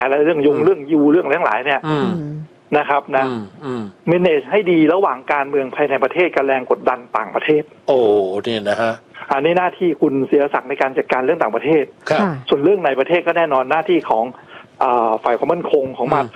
อะไรเรื่องยูเรื่องทั้งหลายเนี่ยนะครับนะmanage ให้ดีระหว่างการเมืองภายในประเทศกับแรงกดดันต่างประเทศโอ้เนี่ยนะฮะอันนี้หน้าที่คุณศิรศักดิ์ในการจัดการเรื่องต่างประเทศส่วนเรื่องในประเทศก็แน่นอนหน้าที่ของฝ่ายความมั่นคงของมหาด